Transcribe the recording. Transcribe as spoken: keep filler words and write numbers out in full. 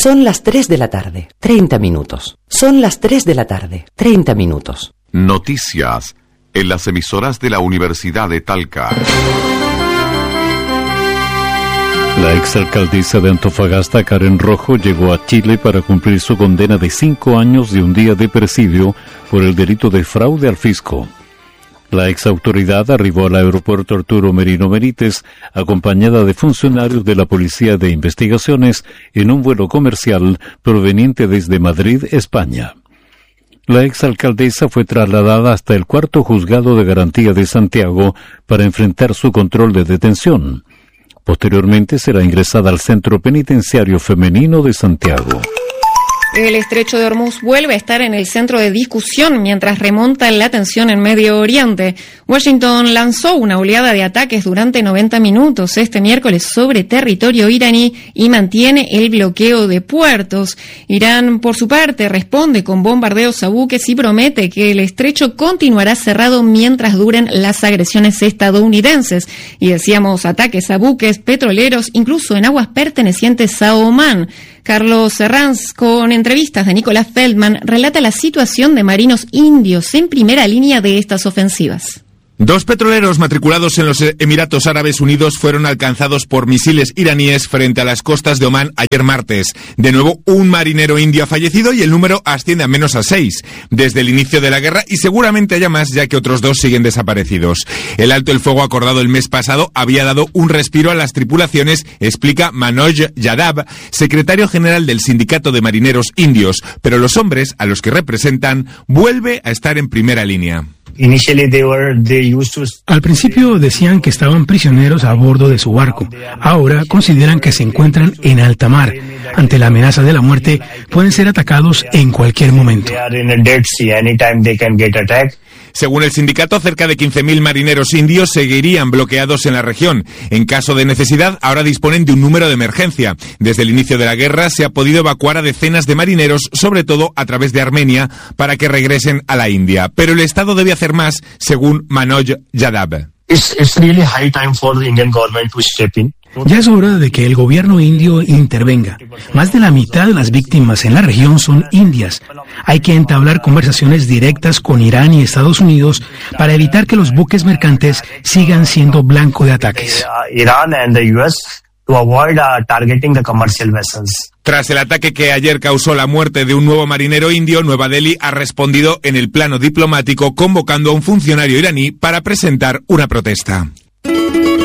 Son las tres de la tarde, treinta minutos. Son las tres de la tarde, treinta minutos. Noticias en las emisoras de la Universidad de Talca. La exalcaldesa de Antofagasta, Karen Rojo, llegó a Chile para cumplir su condena de cinco años y un día de presidio por el delito de fraude al fisco. La exautoridad arribó al aeropuerto Arturo Merino Benítez, acompañada de funcionarios de la Policía de Investigaciones, en un vuelo comercial proveniente desde Madrid, España. La exalcaldesa fue trasladada hasta el cuarto juzgado de garantía de Santiago para enfrentar su control de detención. Posteriormente será ingresada al Centro Penitenciario Femenino de Santiago. El estrecho de Hormuz vuelve a estar en el centro de discusión mientras remonta la tensión en Medio Oriente. Washington lanzó una oleada de ataques durante noventa minutos este miércoles sobre territorio iraní y mantiene el bloqueo de puertos. Irán, por su parte, responde con bombardeos a buques y promete que el estrecho continuará cerrado mientras duren las agresiones estadounidenses. Y decíamos ataques a buques petroleros, incluso en aguas pertenecientes a Omán. Carlos Herranz, con entrevistas de Nicolás Feldman, relata la situación de marinos indios en primera línea de estas ofensivas. Dos petroleros matriculados en los Emiratos Árabes Unidos fueron alcanzados por misiles iraníes frente a las costas de Omán ayer martes. De nuevo, un marinero indio ha fallecido y el número asciende a menos a seis desde el inicio de la guerra, y seguramente haya más, ya que otros dos siguen desaparecidos. El alto el fuego acordado el mes pasado había dado un respiro a las tripulaciones, explica Manoj Yadav, secretario general del Sindicato de Marineros Indios, pero los hombres a los que representan vuelve a estar en primera línea. Al principio decían que estaban prisioneros a bordo de su barco. Ahora consideran que se encuentran en alta mar. Ante la amenaza de la muerte, pueden ser atacados en cualquier momento. Según el sindicato, cerca de quince mil marineros indios seguirían bloqueados en la región. En caso de necesidad, ahora disponen de un número de emergencia. Desde el inicio de la guerra se ha podido evacuar a decenas de marineros, sobre todo a través de Armenia, para que regresen a la India. Pero el Estado debe hacer más, según Manoj Yadav. It's, it's really high time for the Indian government to step in. Ya es hora de que el gobierno indio intervenga. Más de la mitad de las víctimas en la región son indias. Hay que entablar conversaciones directas con Irán y Estados Unidos para evitar que los buques mercantes sigan siendo blanco de ataques. Irán and the U S to avoid uh, targeting the commercial vessels. Tras el ataque que ayer causó la muerte de un nuevo marinero indio, Nueva Delhi ha respondido en el plano diplomático convocando a un funcionario iraní para presentar una protesta.